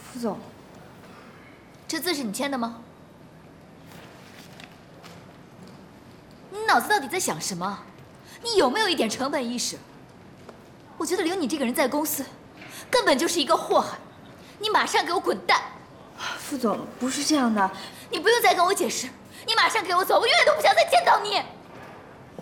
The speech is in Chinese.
副总， 这字是你签的吗？你脑子到底在想什么？你有没有一点成本意识？我觉得留你这个人在公司，根本就是一个祸害。你马上给我滚蛋！ 副总，不是这样的， 你不用再跟我解释，你马上给我走，我永远都不想再见到你。